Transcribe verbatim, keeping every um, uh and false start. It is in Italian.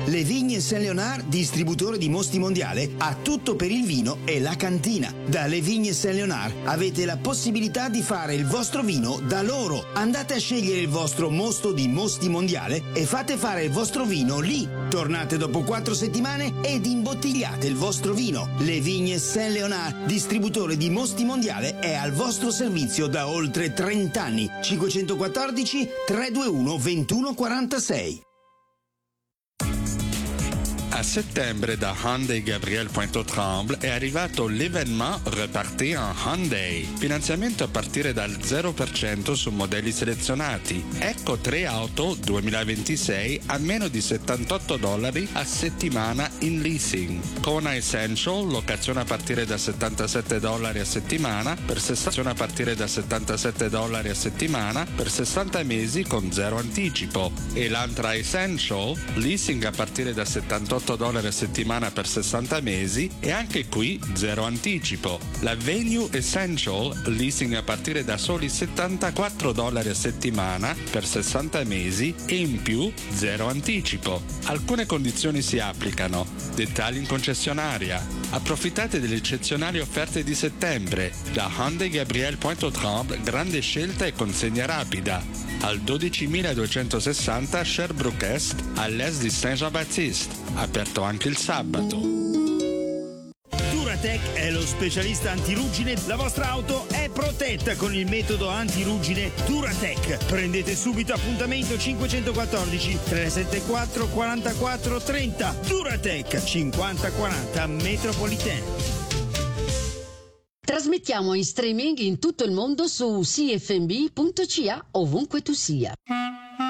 Le Vigne Saint-Léonard, distributore di Mosti Mondiale, ha tutto per il vino e la cantina. Da Le Vigne Saint-Léonard avete la possibilità di fare il vostro vino da loro. Andate a scegliere il vostro mosto di Mosti Mondiale e fate fare il vostro vino lì. Tornate dopo quattro settimane ed imbottigliate il vostro vino. Le Vigne Saint-Léonard, distributore di Mosti Mondiale, è al vostro servizio da oltre trenta anni. cinquecentoquattordici trecentoventiuno ventuno quarantasei. A settembre da Hyundai Gabriel Pointe-aux-Trembles è arrivato l'Événement Reparti en Hyundai. Finanziamento a partire dal zero per cento su modelli selezionati. Ecco tre auto duemilaventisei a meno di settantotto dollari a settimana in leasing. Kona Essential, locazione a partire da settantasette dollari a settimana, per sessanta a partire da settantasette dollari a settimana, per sessanta mesi con zero anticipo. E l'Antra Essential, leasing a partire da settantotto dollari a settimana per sessanta mesi e anche qui zero anticipo. La Venue Essential, leasing a partire da soli settantaquattro dollari a settimana per sessanta mesi e in più zero anticipo. Alcune condizioni si applicano. Dettagli in concessionaria. Approfittate delle eccezionali offerte di settembre. Da Hyundai Gabriel Pointe-aux-Trembles, grande scelta e consegna rapida. Al dodicimiladuecentosessanta Sherbrooke Est, all'est di Saint-Jean-Baptiste. Aperto anche il sabato. Duratec è lo specialista antiruggine. La vostra auto è protetta con il metodo antiruggine Duratec. Prendete subito appuntamento cinquecentoquattordici trecentosettantaquattro quarantaquattro trenta. Duratec cinquanta quaranta Metropolitan. Trasmettiamo in streaming in tutto il mondo su c f m b punto c a ovunque tu sia.